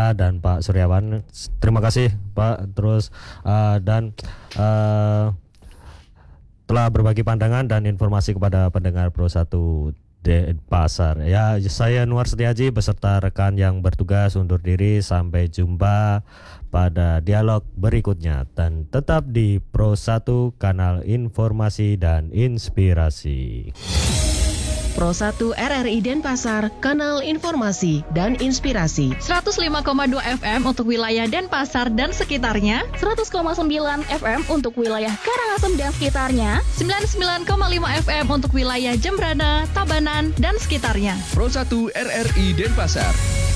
Eka dan Pak Suryawan. Terima kasih Pak. Terus telah berbagi pandangan dan informasi kepada pendengar Pro 1 Denpasar. Ya, saya Nuar Setiaji beserta rekan yang bertugas undur diri. Sampai jumpa pada dialog berikutnya dan tetap di Pro 1, kanal informasi dan inspirasi. Pro 1 RRI Denpasar, kanal informasi dan inspirasi. 105,2 FM untuk wilayah Denpasar dan sekitarnya, 100,9 FM untuk wilayah Karangasem dan sekitarnya, 99,5 FM untuk wilayah Jembrana, Tabanan, dan sekitarnya. Pro 1 RRI Denpasar.